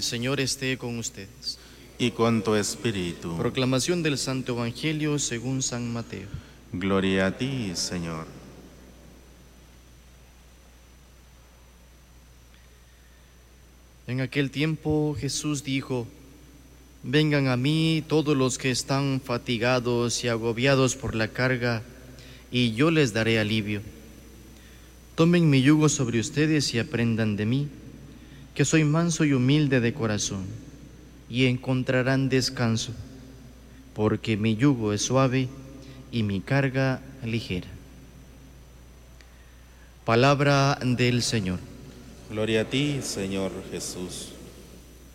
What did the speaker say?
El Señor esté con ustedes. Y con tu espíritu. Proclamación del Santo Evangelio según San Mateo. Gloria a ti, Señor. En aquel tiempo Jesús dijo: Vengan a mí todos los que están fatigados y agobiados por la carga, y yo les daré alivio. Tomen mi yugo sobre ustedes y aprendan de mí, que soy manso y humilde de corazón, y encontrarán descanso, porque mi yugo es suave y mi carga ligera. Palabra del Señor. Gloria a ti, Señor Jesús.